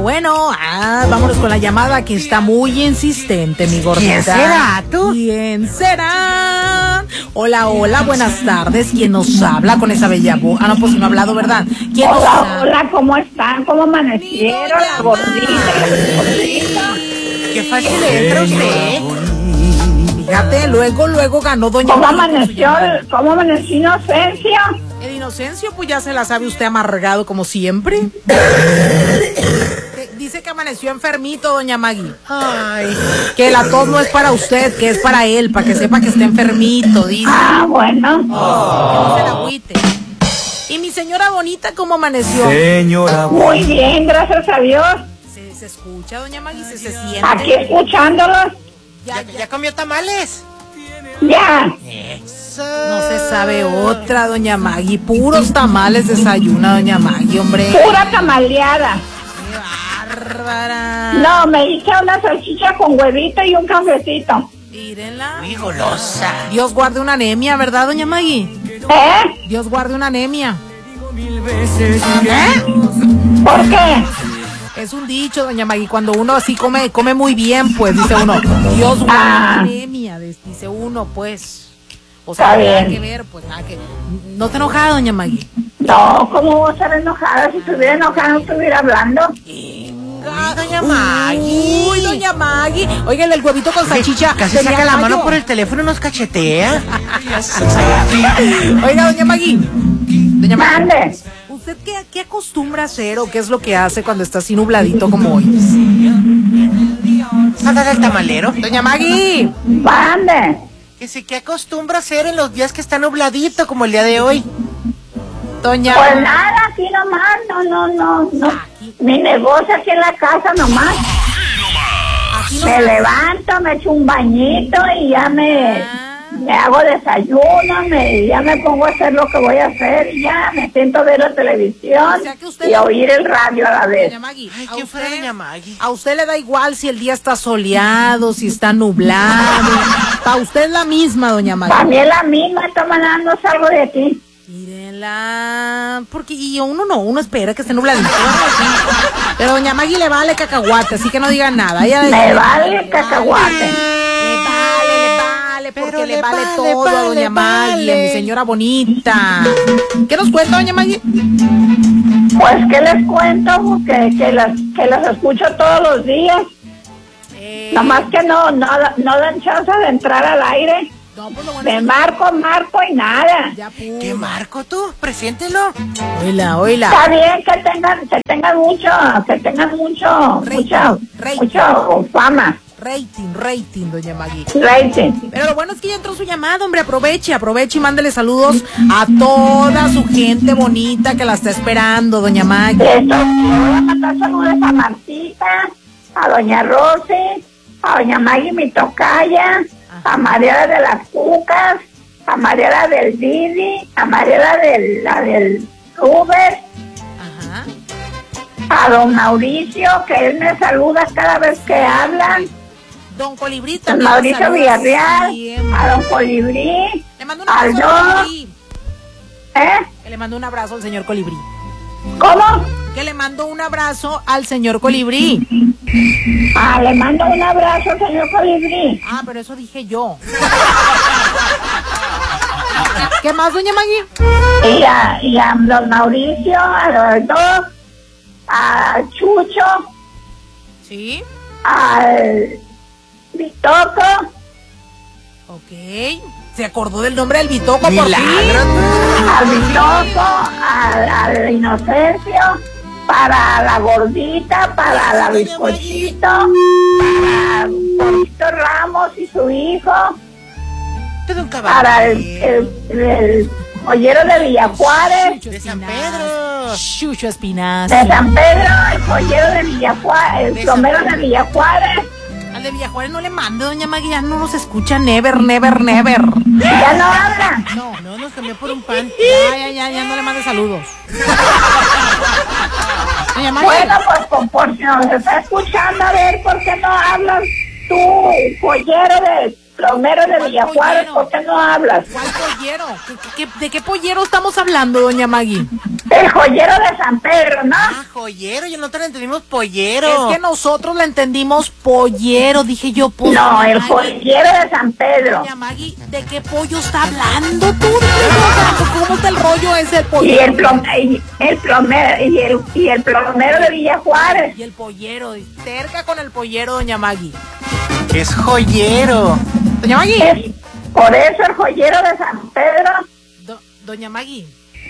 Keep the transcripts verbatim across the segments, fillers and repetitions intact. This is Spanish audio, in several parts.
bueno. Ah, vámonos con la llamada que está muy insistente, mi gordita. ¿Quién será tú? ¿Quién será? Hola, hola, buenas tardes. ¿Quién nos habla con esa bella voz? Ah, no, pues no ha hablado, ¿verdad? ¿Quién hola, nos habla? hola, ¿cómo están? ¿Cómo amanecieron? La gordita, la gordita. Qué fácil entra usted. Fíjate, luego, luego ganó doña ¿Cómo María con su amaneció? llamada. ¿Cómo amaneció Inocencio? El Inocencio, pues ya se la sabe usted amargado como siempre. Dice que amaneció enfermito, doña Maggie. Ay. Que la tos no es para usted, que es para él, para que sepa que está enfermito, dice. Ah, bueno. Que no se la agüite. Y mi señora bonita, ¿cómo amaneció? Señora. Muy bien, gracias a Dios. ¿Se, se escucha, doña Maggie? ¿Se, se siente? Aquí escuchándolos. Ya, ¿Ya, ya comió tamales? Ya. Eso. no se sabe otra, doña Maggie. Puros tamales desayuna, doña Maggie, hombre. Pura tamaleada. ¡Qué bárbara! No, me hice una salchicha con huevito y un cafecito. Mírenla. Muy golosa. Dios guarde una anemia, ¿verdad, doña Maggie? ¿Eh? Dios guarde una anemia. ¿Eh? ¿Por qué? Es un dicho, doña Maggie, cuando uno así come, come muy bien, pues, dice uno, Dios guarde Ah. anemia, dice uno, pues. O sea, Está nada bien. que ver, pues, nada que... ¿No te enojada, doña Maggie? No, ¿cómo voy a estar enojada? Si estuviera enojada no estuviera hablando. Ay, doña Maggie. Uy, doña Maggie. Oigan, el huevito con salchicha. Casi tenía saca la gallo. mano por el teléfono y nos cachetea. Oiga, doña Maggie. Doña Maggie. Mande. ¿Usted qué, qué acostumbra hacer o qué es lo que hace cuando está así nubladito como hoy? Anda del tamalero. Doña Maggie. Mande. Que sí, ¿qué acostumbra hacer en los días que está nubladito como el día de hoy? Doña Pues nada, aquí nomás, no, no, no, no. Mi negocio aquí en la casa nomás. Aquí no- Me levanto, me echo un bañito y ya me, me hago desayuno, me, ya me pongo a hacer lo que voy a hacer y ya me siento a ver la televisión O sea que usted- y a oír el radio a la vez. Doña Maggie, Ay, ¿a ¿quién fuera usted- doña Maggie? A usted le da igual si el día está soleado, si está nublado. Para usted es la misma, doña Maggie. También la misma, esta mañana no salgo de aquí. Mírenla, porque y uno no, uno espera que esté nubladito. Sí. Pero doña Maggie le vale cacahuate, así que no digan nada. Ella Me vale cacahuate. Le vale, le vale, porque Pero le, le vale, vale, todo a doña vale, Maggie, a mi vale. señora bonita. ¿Qué nos cuenta, doña Maggie? Pues, ¿qué les cuento? Que, que, las, que las escucho todos los días. Eh, Nomás que no, no, no dan chance de entrar al aire. no, pues lo bueno Me es que marco, marco y nada. ya pudo. ¿Qué marco tú? Preséntelo. Oíla, oíla. Está bien que tengan, que tengan mucho, que tengan mucho, Rating, mucho, rating. mucho fama, Rating, rating, doña Maggie. rating. Pero lo bueno es que ya entró su llamada, hombre, aproveche, aproveche y mándele saludos a toda su gente bonita que la está esperando, doña Maggie. Esto, le voy a mandar saludos a Martita, a doña Rosy, a doña Maggie mi tocaya, a Mariela de las Cucas, a Mariela del Didi, a Mariela del, la del Uber, Ajá. a don Mauricio, que él me saluda cada vez que hablan, Don Colibrí a también. Mauricio saluda Villarreal, siempre. a don Colibrí, Le mando un al abrazo al Don, Colibrí. ¿eh? Que le mando un abrazo al señor Colibrí. ¿Cómo? Que le mando un abrazo al señor Colibrí. Ah, le mando un abrazo, señor Colibrí. Ah, pero eso dije yo. ¿Qué más, doña Maggie? Y a, y a don Mauricio, a los dos, a Chucho, Sí. al Bitoco, Ok. Se acordó del nombre del Bitoco por Milagro. fin. al Bitoco, al, al Inocencio, para la gordita, para la bizcochito, para Porito Ramos y su hijo, Todo un caballo. para el, el, el joyero de Villajuárez, Chucho De San Espinazo. Pedro. Chucho Espinazo. de San Pedro, el joyero de Villajuárez, el De plomero San de Villajuárez. Al de Villajuárez no le mande, doña Maggie, ya no nos escucha never, never, never. Ya no habla. No, No, nos cambió por un pan. ya, ya, ya, ya no le mande saludos. Doña Maggie, Bueno, pues por, por si nos está escuchando, a ver, ¿por qué no hablas tú, joyero de plomero de Villajuárez, ¿por qué no hablas? ¿Cuál pollero? ¿Qué, qué, ¿De qué pollero estamos hablando, doña Maggie? El joyero de San Pedro, ¿no? Ah, joyero, yo nosotros le entendimos pollero. Es que nosotros le entendimos pollero, dije yo. Pues, No, el Maggie, joyero de San Pedro. doña Maggie, ¿de qué pollo está hablando tú? ¿Cómo está el rollo ese del pollo? Y el, plom y el plomero y el, y el plomero de Villajuárez. Y el pollero, cerca con el pollero, doña Maggie. Es joyero. Doña Maggie. Es por eso el joyero de San Pedro. Do, doña Maggie.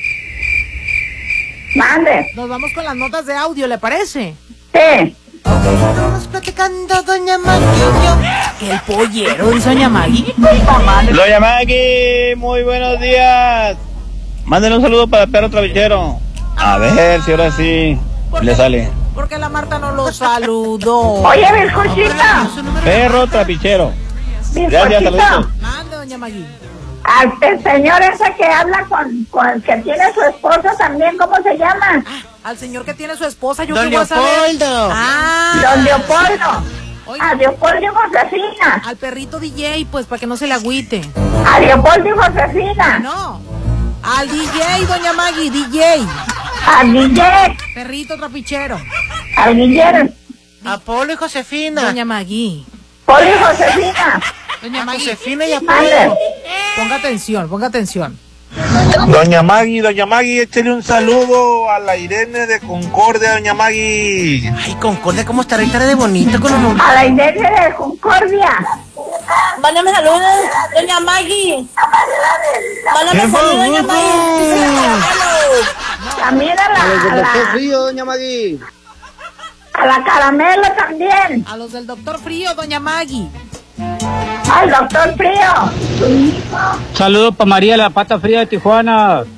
Mande. Nos vamos con las notas de audio, ¿le parece? Sí. Estamos platicando, doña Maggie. El pollero, dice doña Maggie. Doña Maggie, muy buenos días. Mándenle un saludo para el perro travichero. A ver si ahora sí le sale. Porque la Marta no lo saludó. Oye, bizcochito. Perro trapichero. Gracias, Bizcochito. saludos. Mande, doña Maggie. Al el señor ese que habla con, con el que tiene su esposa también, ¿cómo se llama? Al señor que tiene su esposa, yo Don qué voy a saber. Leopoldo. Ah, Don Leopoldo. oiga, A Leopoldo y Josefina. al perrito D J, pues, para que no se le agüite. A Leopoldo y Josefina. No, al D J, doña Maggie, D J. A Guillermo. Perrito trapichero. A Guillermo. A Polo y Josefina. Doña Maggie. Polo y Josefina. Doña Maggie, Josefina y a Mande. Polo. ponga atención, ponga atención. Doña Maggie, doña Maggie, échale un saludo a la Irene de Concordia, doña Maggie. Ay, Concordia, ¿cómo está ahorita de bonito con los... A la iglesia de Concordia. Mándame saludos, doña Maggie. Mándame saludos, doña Maggie. También a la, a la, frío, doña Maggie. a la caramelo también. A los del doctor Frío, doña Maggie. Al doctor Frío. Saludos para María la Pata Fría de Tijuana. A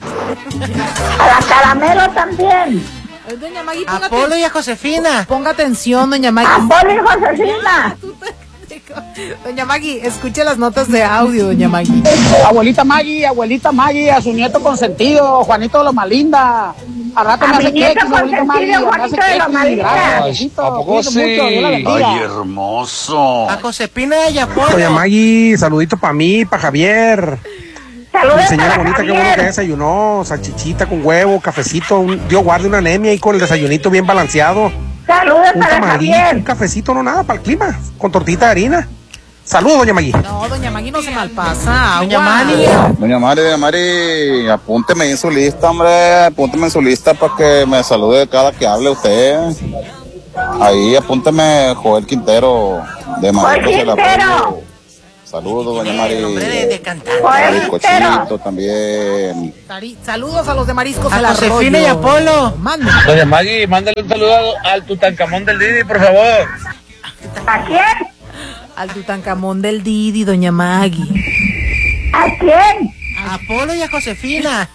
la caramelo también. Eh, Doña Maggie, A ponga, Polo aten- y a Josefina. ponga atención, doña A Maggie. Polo y Josefina. Doña Maggie, escuche las notas de audio, doña Maggie. Abuelita Maggie, abuelita Maggie, a su nieto consentido, Juanito de Loma Linda. Al rato A me mi hace nieto queques, abuelita Maggie, consentido, me hace Juanito de Loma queques, Linda. gracias, abuelito, ¿A poco cuídate sí? mucho, Dios la bendiga. Ay, hermoso. A Josefina y a Polo. Doña Maggie, saludito para mí, para Javier. Saludos Mi señora para bonita, qué bueno que Javier. desayunó, salchichita con huevo, cafecito, un, Dios guarde una anemia y con el desayunito bien balanceado. Saludos Un para tamalito, un Javier. cafecito, no nada, para el clima, con tortita de harina. Saludos, doña Maggie. No, doña Maggie no se malpasa. Doña agua. Mani. Doña Mari, doña Mari, apúnteme en su lista, hombre. Apúnteme en su lista para que me salude cada que hable usted. Ahí apúnteme Joel Quintero de Joel Mariscos del Quintero. Apoyo. Saludos, doña Mari. El nombre de, de cantar. Joel Al Quintero. Cochito también. Tari- Saludos a los de Mariscos A del Arroyo. Josefina y a Polo. Mande. Doña Maggie, mándale un saludo al Tutankamón del Didi, por favor. ¿A quién? Al Tutankamón del Didi, doña Maggie. ¿A quién? A Polo y a Josefina.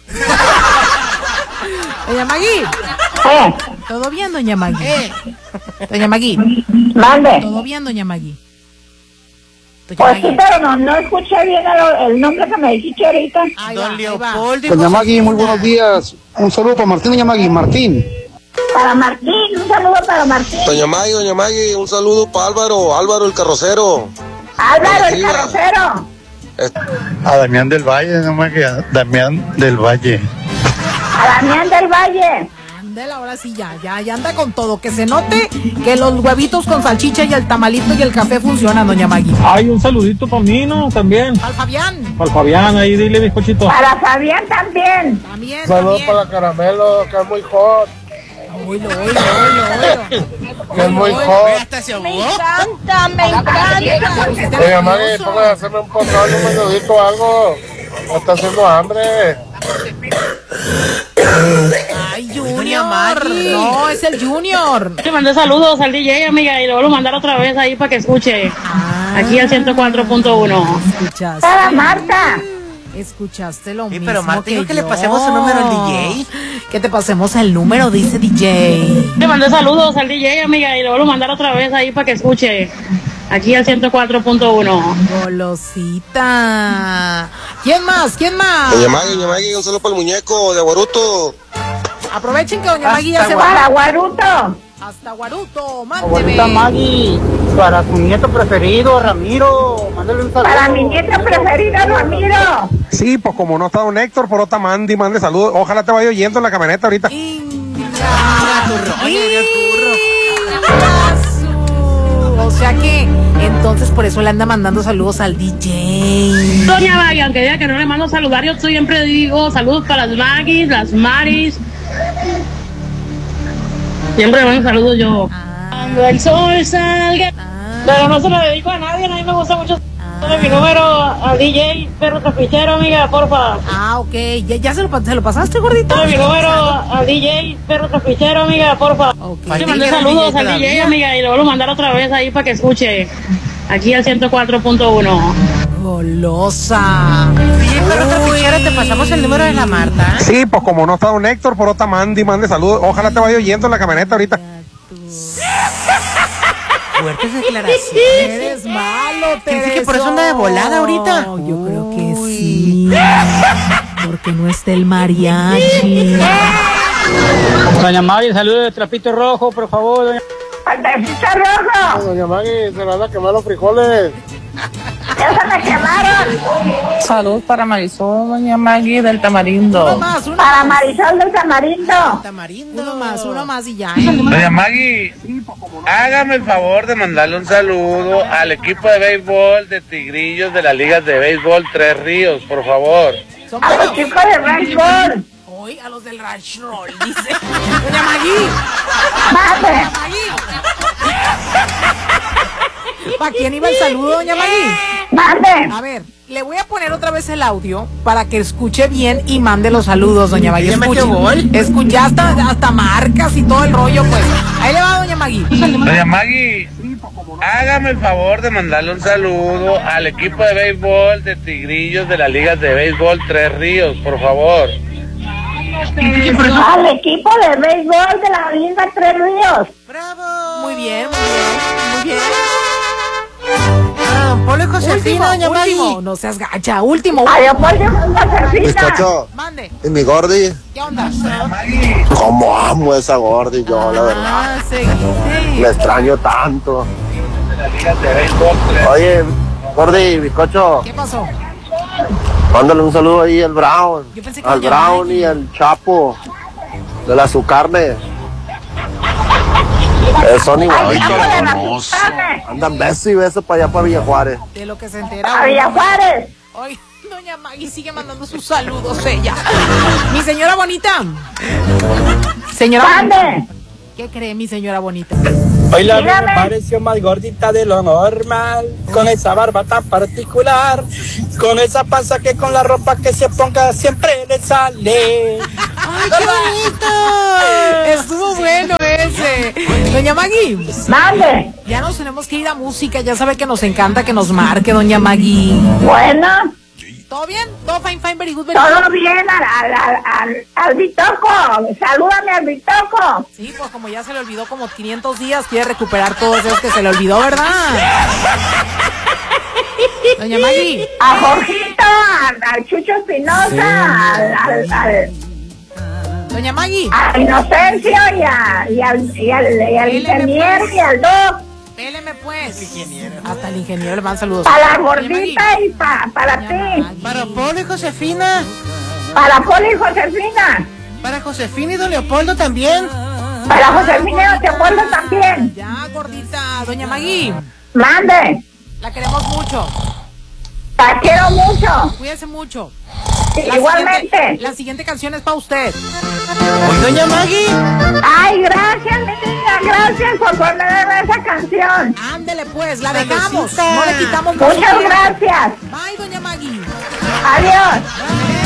Doña Maggie. Eh, ¿Todo bien, doña Maggie? Eh, Doña Maggie. mande. ¿Todo bien, doña Maggie? Doña Pues sí, Maggie. pero no, no escuché bien el, el nombre que me dijiste ahorita. Ahí va, Don ahí va. Leopoldo y Doña Maggie, muy Josefina. buenos días. Un saludo para Martín, doña Maggie, Martín. Para Martín, un saludo para Martín. Doña Maggie, doña Maggie, un saludo para Álvaro, Álvaro el carrocero. Álvaro, el Arriba. carrocero. A Damián del Valle, doña Maggie, a Damián del Valle. A Damián del Valle. Ándela, ahora sí ya, ya, ya anda con todo. Que se note que los huevitos con salchicha y el tamalito y el café funcionan, doña Maggie. Hay un saludito para mí, ¿no? También. Al Fabián. Para Fabián, ahí dile, bizcochito. Para Fabián también. También, también. Caramelo, que es muy hot. Oilo, oilo, oilo, oilo. Que es muy Oye, hot. hasta se Me ahogó. encanta, me encanta. Doña Maggie, póngale a hacerme un pozol, un menudito o algo. Me está haciendo hambre. Ay, Doña Junior. Maggie. No, es el Junior. Te mandé saludos al D J, amiga, y lo vuelvo a mandar otra vez ahí para que escuche. Aquí al ciento cuatro punto uno. Escuchaste. Para Marta. Escuchaste lo Sí, mismo. pero Marta dijo que le yo. pasemos el número al D J. Que te pasemos el número, dice D J. Te mandé saludos al D J, amiga, y lo vuelvo a mandar otra vez ahí para que escuche. Aquí al ciento cuatro punto uno. Golosita. ¿Quién más? ¿Quién más? Doña Maggie, doña Maggie, un saludo para el muñeco de Aguaruto. Aprovechen que doña Maggie ya Hasta se va. Para Guaruto. Hasta Guaruto, Abuelita mándeme. Maggie, para su nieto preferido, Ramiro, mándale un saludo. Para mi nieto preferido, Ramiro. Sí, pues como no está don Héctor, por otra mandi, mande saludos. Ojalá te vaya oyendo en la camioneta ahorita. O sea que, entonces por eso le anda mandando saludos al D J. Doña Maggie, aunque diga que no le mando saludar, yo siempre digo saludos para las Maggies, las Maris. Siempre le mando saludos yo. Cuando el sol salga. Pero no se lo dedico a nadie, a mí me gusta mucho. Dale mi número a D J Perro Trapichero, amiga, porfa. Ah, ok. ¿Ya, ya se, lo, se lo pasaste, gordito? Dale mi número a D J Perro Trapichero, amiga, porfa. Okay. Le mandé saludos al D J, amiga, y le vuelvo a mandar otra vez ahí para que escuche. Aquí al ciento cuatro punto uno. Golosa. D J Perro Trapichero, te pasamos el número de la Marta. Sí, pues como no está don Héctor, por otra mandi, mande saludos. Ojalá te vaya oyendo en la camioneta ahorita. Fuertes declaraciones. Eres malo, te Dice que por eso anda de volada ahorita. Yo creo que sí. Porque no está el mariachi. Doña Maggie, saludos de Trapito Rojo, por favor. Doña, ¡Trapito rojo! Doña Maggie, se van a quemar los frijoles. ¡Ya se me quemaron! Salud para Marisol, doña Maggie del Tamarindo. Uno más, uno Para más. Marisol del Tamarindo. Tamarindo. Uno más, uno más y ya, ¿eh? Doña Maggie, hágame el favor de mandarle un saludo al equipo de béisbol de Tigrillos de las ligas de béisbol Tres Ríos, por favor. Son A los buenos. chicos de béisbol. Hoy a los del Ranch Roll, dice. Doña Magui. Madre. Doña Magui. ¿Para quién iba el saludo, doña Magui? Mande. A ver, le voy a poner otra vez el audio para que escuche bien y mande los saludos, doña Magui. ¿Ya Escuche, metió gol? escuche, hasta, hasta marcas y todo el rollo, pues. Ahí le va, doña Magui. Doña Maggie, hágame el favor de mandarle un saludo al equipo de béisbol de Tigrillos de las ligas de béisbol Tres Ríos, por favor. Al equipo de béisbol de la Liga Tres Ríos. ¡Bravo! Muy bien, muy bien, muy bien. Ah, don Polo y Josefina, Último, doña último, Maggie. no seas gacha, último. Adiós, Polo y Josefina. Bizcocho, Mande, y mi Gordi, ¿qué onda? como amo esa Gordi yo, la verdad. Ah, seguiste. La extraño tanto. Oye, Gordi, Bizcocho, ¿Qué pasó? mándale un saludo ahí al Brown, Yo pensé que al doña Brown Maggie. y al Chapo, de la su carne. Eh, son igualitos, Ay, ¿no? carne. Andan beso y beso para allá, para Villa Juárez. De lo que se entera. A Villa Juárez. Hoy, doña Maggie sigue mandando sus saludos ella. Mi señora bonita. Señora bonita. Mande. ¿Qué cree mi señora bonita? Hoy la Dígame. me pareció más gordita de lo normal, con esa barba tan particular, con esa panza que con la ropa que se ponga siempre le sale. ¡Ay, qué bonito! Estuvo bueno ese. Doña Maggie, Mande. ya nos tenemos que ir a música. Ya sabe que nos encanta que nos marque, doña Maggie. Bueno, ¿Todo bien? ¿Todo fine, fine, very good, very good? todo bien al, al, al, al, al Bitoco. Salúdame al Bitoco. Sí, pues como ya se le olvidó como quinientos días, quiere recuperar todos esos que se le olvidó, ¿verdad? Doña Maggie. A Jorgito, al, al Chucho Espinosa, al, al, al, Doña Maggie. a Inocencio y, a, y al, y al, y al Dile, ingeniero pues. y al Doc. Péleme pues. Hasta el ingeniero le van saludos. Para la Doña Maggie. gordita y pa, para Doña ti. Maggie. Para Polo y Josefina. Para Poli y Josefina. Para Josefina y don Leopoldo también. Para Josefina y Leopoldo también. Ya, gordita. Doña Maggie. Mande. La queremos mucho. Te quiero mucho. Cuídese mucho. Igualmente. Siguiente, la siguiente canción es para usted. Hoy, doña Maggie. Ay, gracias, mi niña. Gracias por ponerme esa canción. Ándele pues, la dejamos. Salucita. No le quitamos más su Muchas tiempo. gracias. Bye, doña Maggie. Adiós. Bye.